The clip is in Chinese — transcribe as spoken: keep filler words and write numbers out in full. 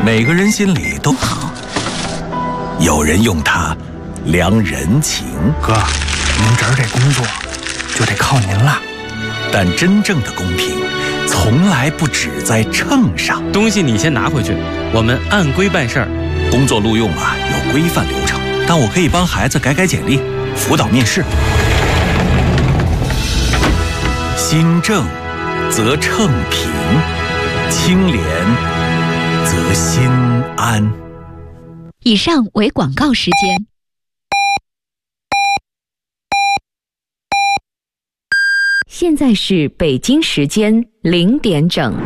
每个人心里都好，有人用它量人情。 哥，您这儿这工作就得靠您了。 但真正的公平，从来不只在秤上。 东西你先拿回去，我们按规办事儿。 工作录用啊，有规范流程，但我可以帮孩子改改简历，辅导面试。心正则秤平，清廉则心安。 以上为广告时间。现在是北京时间零点整。